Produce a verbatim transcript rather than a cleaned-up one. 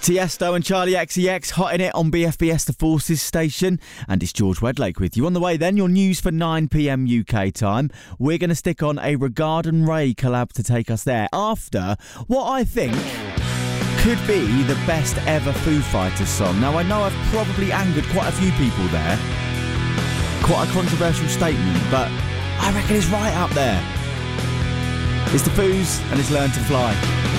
Tiesto and Charlie X C X, hot in it on B F B S The Forces station. And it's George Wedlake with you. On the way then, your news for nine p m U K time. We're going to stick on a Regard and Ray collab to take us there after what I think could be the best ever Foo Fighters song. Now, I know I've probably angered quite a few people there. Quite a controversial statement, but I reckon it's right up there. It's the Foos and it's Learn to Fly.